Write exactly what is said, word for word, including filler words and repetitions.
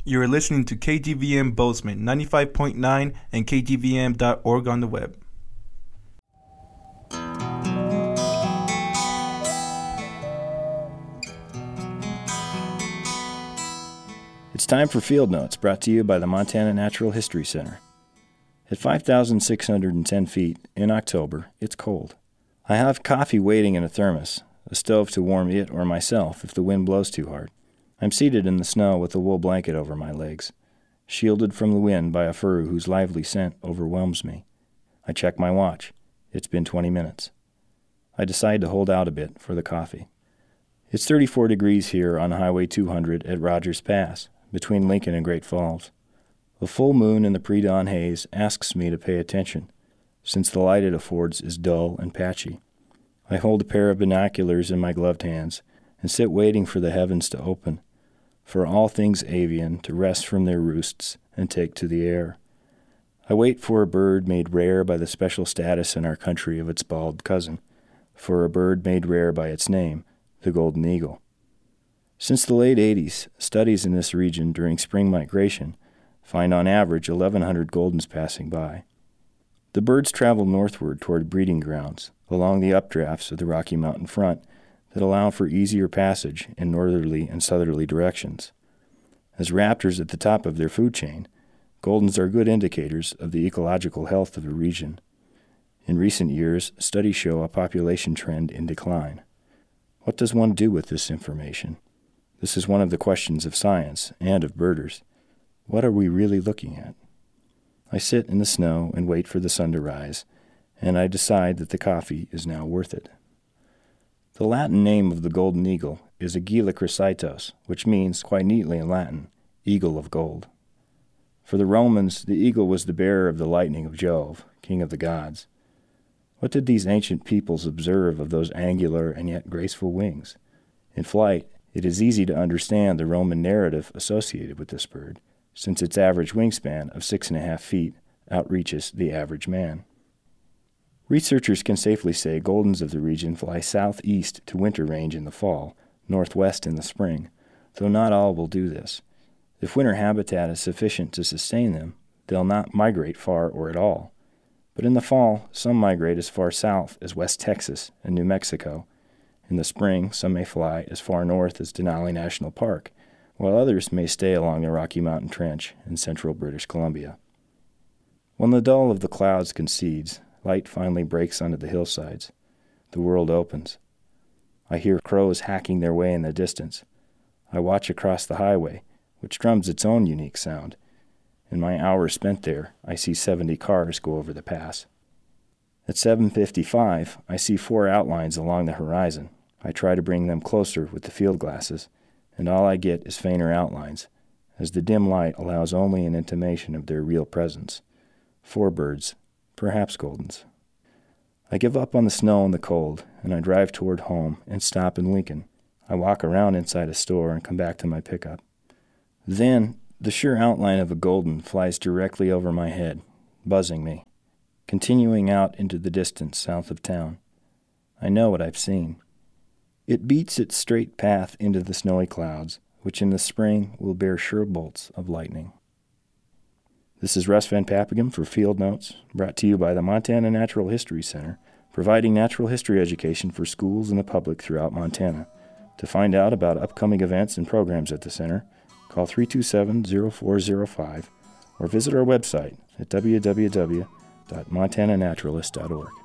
You're listening to K G V M Bozeman ninety-five point nine and K G V M dot org on the web. It's time for Field Notes, brought to you by the Montana Natural History Center. At five thousand six hundred ten feet in October, it's cold. I have coffee waiting in a thermos, a stove to warm it or myself if the wind blows too hard. I'm seated in the snow with a wool blanket over my legs, shielded from the wind by a fur whose lively scent overwhelms me. I check my watch. It's been twenty minutes. I decide to hold out a bit for the coffee. It's thirty-four degrees here on Highway two hundred at Rogers Pass, between Lincoln and Great Falls. The full moon in the pre-dawn haze asks me to pay attention, since the light it affords is dull and patchy. I hold a pair of binoculars in my gloved hands and sit waiting for the heavens to open, for all things avian to rest from their roosts and take to the air. I wait for a bird made rare by the special status in our country of its bald cousin, for a bird made rare by its name, the golden eagle. Since the late eighties, studies in this region during spring migration find on average eleven hundred goldens passing by. The birds travel northward toward breeding grounds along the updrafts of the Rocky Mountain front that allow for easier passage in northerly and southerly directions. As raptors at the top of their food chain, goldens are good indicators of the ecological health of a region. In recent years, studies show a population trend in decline. What does one do with this information? This is one of the questions of science and of birders. What are we really looking at? I sit in the snow and wait for the sun to rise, and I decide that the coffee is now worth it. The Latin name of the golden eagle is Aguila chrysitos, which means, quite neatly in Latin, eagle of gold. For the Romans, the eagle was the bearer of the lightning of Jove, king of the gods. What did these ancient peoples observe of those angular and yet graceful wings? In flight, it is easy to understand the Roman narrative associated with this bird, since its average wingspan of six and a half feet outreaches the average man. Researchers can safely say goldens of the region fly southeast to winter range in the fall, northwest in the spring, though not all will do this. If winter habitat is sufficient to sustain them, they'll not migrate far or at all. But in the fall, some migrate as far south as West Texas and New Mexico. In the spring, some may fly as far north as Denali National Park, while others may stay along the Rocky Mountain Trench in central British Columbia. When the dull of the clouds concedes, light finally breaks onto the hillsides. The world opens. I hear crows hacking their way in the distance. I watch across the highway, which drums its own unique sound. In my hour spent there, I see seventy cars go over the pass. At seven fifty-five, I see four outlines along the horizon. I try to bring them closer with the field glasses, and all I get is fainter outlines, as the dim light allows only an intimation of their real presence. Four birds, perhaps goldens. I give up on the snow and the cold, and I drive toward home and stop in Lincoln. I walk around inside a store and come back to my pickup. Then, the sure outline of a golden flies directly over my head, buzzing me, continuing out into the distance south of town. I know what I've seen. It beats its straight path into the snowy clouds, which in the spring will bear sure bolts of lightning. This is Russ Van Papeghem for Field Notes, brought to you by the Montana Natural History Center, providing natural history education for schools and the public throughout Montana. To find out about upcoming events and programs at the center, call three two seven, zero four zero five or visit our website at w w w dot montana naturalist dot org.